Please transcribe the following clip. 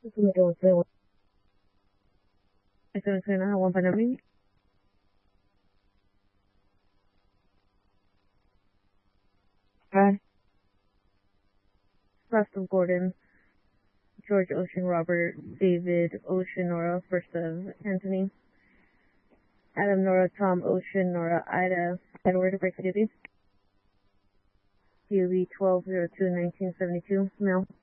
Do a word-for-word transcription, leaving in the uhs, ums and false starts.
Eso me quedó feo. Eso no suena a Juan Panamín. Hi. Russell Gordon, George Ocean, Robert, David Ocean, Nora, first of Anthony, Adam, Nora, Tom, Ocean, Nora, Ida, Edward, break duty. U B twelve oh two nineteen seventy-two, male.